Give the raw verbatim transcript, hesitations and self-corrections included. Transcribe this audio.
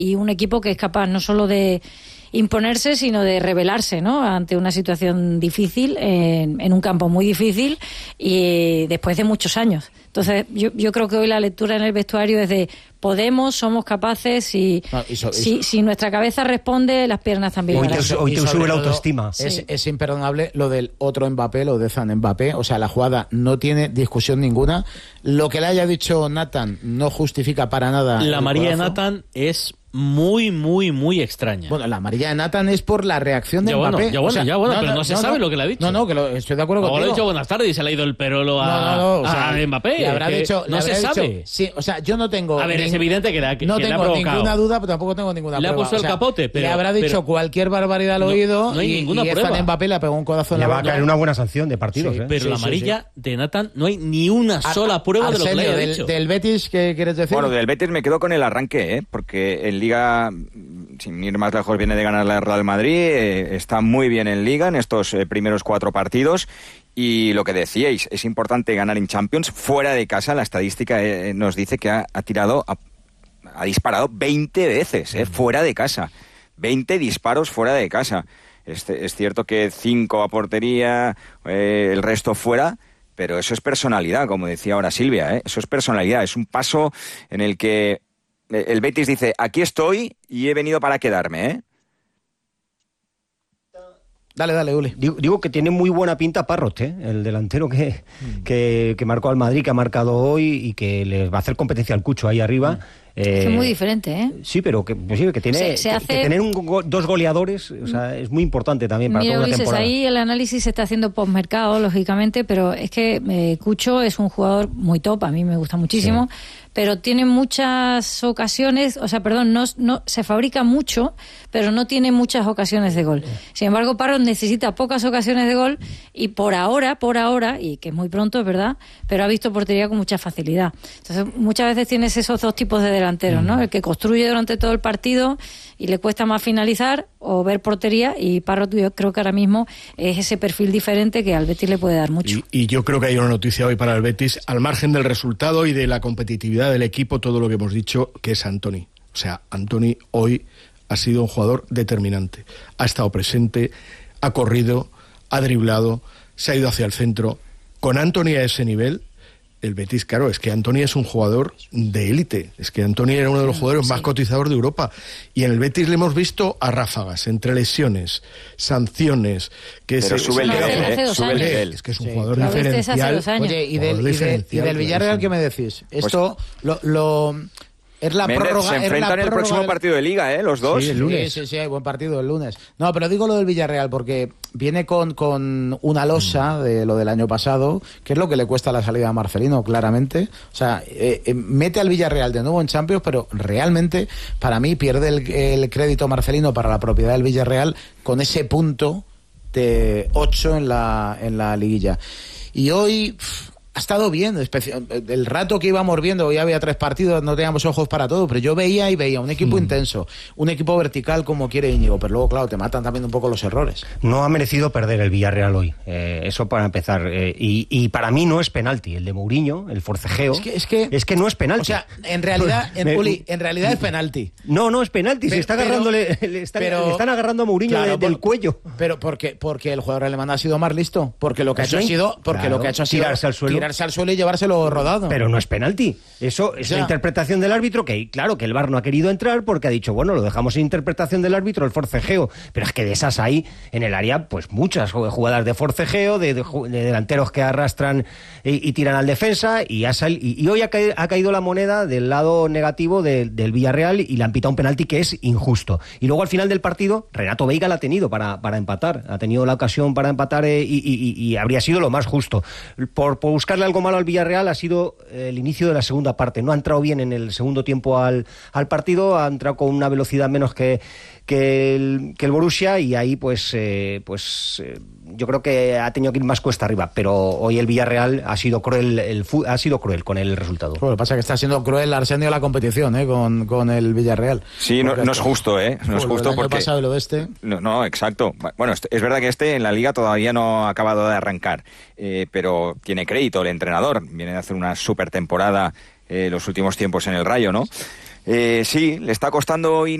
y un equipo que es capaz no solo de imponerse, sino de rebelarse, ¿no?, ante una situación difícil, en, en un campo muy difícil y después de muchos años. Entonces, yo, yo creo que hoy la lectura en el vestuario es de podemos, somos capaces y, no, y so, si, y so, si nuestra cabeza responde, las piernas también. Hoy te, hoy te sube la autoestima. Es, sí. es imperdonable lo del otro Mbappé, lo de Zan Mbappé. O sea, la jugada no tiene discusión ninguna. Lo que le haya dicho Nathan no justifica para nada. La amarilla de Nathan es muy, muy, muy extraña. Bueno, la amarilla de Nathan es por la reacción de ya Mbappé. Bueno, ya bueno, o sea, ya bueno, no, pero no, no se no, sabe no, lo que le ha dicho. No, no, que lo, estoy de acuerdo o contigo. le ha dicho buenas tardes y se le ha ido el perolo a, no, no, no, o sea, a Mbappé. Le habrá dicho, no le se habrá sabe. Dicho, sí, o sea, yo no tengo... A ver, ningún, es evidente que, la, que, no que le ha provocado. No tengo ninguna duda, pero tampoco tengo ninguna le prueba. Le ha puesto o sea, el capote, pero... Le habrá dicho pero, cualquier barbaridad al oído no, no hay y, ninguna y prueba. Mbappé le pegó un codazo en la boca. boca. Le va a caer una buena sanción de partidos, sí, ¿eh? Pero sí, la sí, amarilla sí. de Nathan no hay ni una a, sola prueba a, de lo que le haya del, dicho. ¿Del Betis qué quieres decir? Bueno, del Betis me quedo con el arranque, ¿eh? Porque en Liga, sin ir más lejos, viene de ganar la Real Madrid, eh, está muy bien en Liga en estos eh, primeros cuatro partidos. Y lo que decíais, es importante ganar en Champions fuera de casa. La estadística eh, nos dice que ha, ha tirado, ha, ha disparado veinte veces, eh, fuera de casa. veinte disparos fuera de casa. Es, es cierto que cinco a portería, eh, el resto fuera, pero eso es personalidad, como decía ahora Silvia, ¿eh? Eso es personalidad, es un paso en el que el Betis dice, aquí estoy y he venido para quedarme, ¿eh? Dale, dale, Uli. Digo, digo que tiene muy buena pinta Parrot, ¿eh? El delantero que, mm. que, que marcó al Madrid, que ha marcado hoy y que le va a hacer competencia al Cucho ahí arriba. Mm. Eh, es muy diferente, ¿eh? Sí, pero que, pues sí, que tiene se, se que, hace... que tener un, go, dos goleadores, o sea, es muy importante también para Mira, toda una Ulises, temporada. ahí el análisis se está haciendo postmercado, lógicamente, pero es que eh, Cucho es un jugador muy top, a mí me gusta muchísimo, sí. Pero tiene muchas ocasiones, o sea, perdón, no, no se fabrica mucho, pero no tiene muchas ocasiones de gol. Sin embargo, Parrot necesita pocas ocasiones de gol y por ahora, por ahora, y que es muy pronto, es verdad, pero ha visto portería con mucha facilidad. Entonces, muchas veces tienes esos dos tipos de delanteros, ¿no? El que construye durante todo el partido y le cuesta más finalizar o ver portería, y Parrot yo creo que ahora mismo es ese perfil diferente que al Betis le puede dar mucho. Y, y yo creo que hay una noticia hoy para el Betis, al margen del resultado y de la competitividad del equipo, todo lo que hemos dicho, que es Antony. O sea, Antony hoy ha sido un jugador determinante. Ha estado presente, ha corrido, ha driblado, se ha ido hacia el centro. Con Antony a ese nivel, el Betis, claro, es que Antony es un jugador de élite. Es que Antony era uno de los jugadores sí. más cotizados de Europa. Y en el Betis le hemos visto a ráfagas, entre lesiones, sanciones... que Pero se, sube el nivel, eh, sube el nivel. Es que es un sí. jugador Lo diferencial. Oye, y del, y del, y del Villarreal, ¿qué me decís? Esto, pues, lo... lo Es la Méndez, prórroga, se enfrentan en el próximo del... partido de Liga, ¿eh? Los dos. Sí, el lunes. Sí, sí, sí, hay buen partido el lunes. No, pero digo lo del Villarreal porque viene con, con una losa de lo del año pasado, que es lo que le cuesta la salida a Marcelino, claramente. O sea, eh, eh, mete al Villarreal de nuevo en Champions, pero realmente, para mí, pierde el, el crédito Marcelino para la propiedad del Villarreal con ese punto de ocho en la, en la liguilla. Y hoy... Pff, ha estado bien, especial, el rato que íbamos viendo, hoy había tres partidos, no teníamos ojos para todo, pero yo veía y veía un equipo mm. intenso, un equipo vertical como quiere Íñigo, pero luego, claro, te matan también un poco los errores. No ha merecido perder el Villarreal hoy, eh, eso para empezar, eh, y, y para mí no es penalti, el de Mourinho, el forcejeo, es que, es que, es que no es penalti. O sea, en realidad, en, Uli, en realidad es penalti. No, no es penalti, pero, se está agarrándole, le, están, pero, le están agarrando a Mourinho claro, de, del por, cuello. Pero porque, porque el jugador alemán ha sido más listo, porque lo que ha hecho ha sido, porque claro, lo que ha hecho ha sido tirarse al suelo, tirarse al suelo y llevarse lo rodado. Pero no es penalti. Eso es o sea, la interpretación del árbitro, que claro, que el V A R no ha querido entrar porque ha dicho, bueno, lo dejamos en interpretación del árbitro, el forcejeo. Pero es que de esas hay en el área, pues muchas jugadas de forcejeo, de, de, de delanteros que arrastran y, y tiran al defensa, y, ha sal, y, y hoy ha, ca, ha caído la moneda del lado negativo de, del Villarreal y le han pitado un penalti que es injusto. Y luego al final del partido, Renato Veiga la ha tenido para, para empatar. Ha tenido la ocasión para empatar eh, y, y, y habría sido lo más justo. Por, por buscarle algo malo al Villarreal, ha sido el inicio de la segunda parte. No ha entrado bien en el segundo tiempo al, al partido, ha entrado con una velocidad menos que, que, el, que el Borussia, y ahí pues, eh, pues eh, yo creo que ha tenido que ir más cuesta arriba, pero hoy el Villarreal ha sido cruel, el, ha sido cruel con el resultado. Bueno, lo que pasa es que está siendo cruel Arsenio la competición ¿eh? con, con el Villarreal. Sí, no, no es justo, ¿eh? No es justo el año porque... pasado y lo de este... No, no, exacto. Bueno, es verdad que este en la Liga todavía no ha acabado de arrancar, eh, pero tiene crédito el entrenador. Viene de hacer una súper temporada eh, los últimos tiempos en el Rayo, ¿no? Eh, sí, le está costando